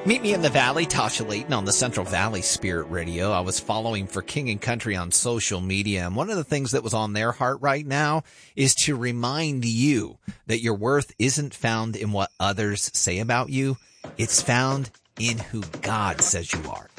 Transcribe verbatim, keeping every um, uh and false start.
Meet me in the Valley, Tasha Layton on the Central Valley Spirit Radio. I was following for King and Country on social media, and one of the things that was on their heart right now is to remind you that your worth isn't found in what others say about you. It's found in who God says you are.